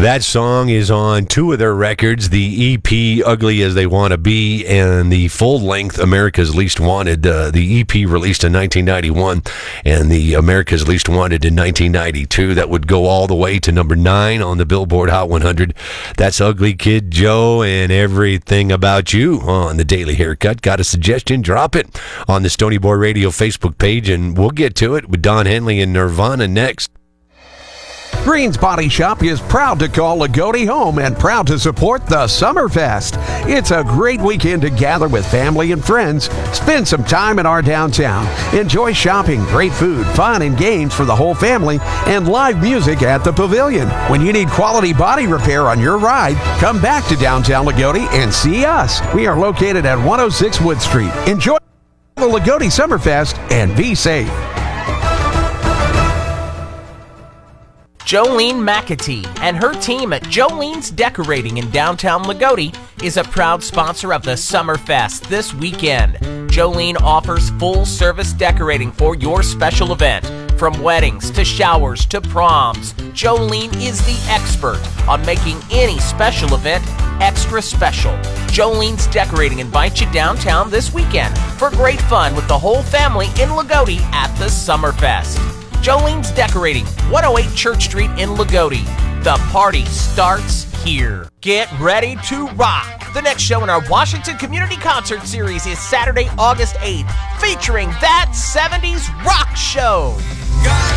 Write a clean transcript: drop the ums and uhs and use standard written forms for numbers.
That song is on two of their records, the EP Ugly As They Want to Be and the full-length America's Least Wanted. The EP released in 1991 and the America's Least Wanted in 1992. That would go all the way to number 9 on the Billboard Hot 100. That's Ugly Kid Joe and Everything About You on the Daily Haircut. Got a suggestion? Drop it on the Stony Boy Radio Facebook page, and we'll get to it with Don Henley and Nirvana next. Green's Body Shop is proud to call Lagodi home and proud to support the Summerfest. It's a great weekend to gather with family and friends, spend some time in our downtown, enjoy shopping, great food, fun and games for the whole family, and live music at the Pavilion. When you need quality body repair on your ride, come back to downtown Lagodi and see us. We are located at 106 Wood Street. Enjoy the Lagodi Summerfest and be safe. Jolene McAtee and her team at Jolene's Decorating in downtown Lagodi is a proud sponsor of the Summerfest this weekend. Jolene offers full-service decorating for your special event. From weddings to showers to proms, Jolene is the expert on making any special event extra special. Jolene's Decorating invites you downtown this weekend for great fun with the whole family in Lagodi at the Summerfest. Jolene's Decorating, 108 Church Street in Lagodi. The party starts here. Get ready to rock. The next show in our Washington Community Concert Series is Saturday, August 8th, featuring That 70s Rock Show.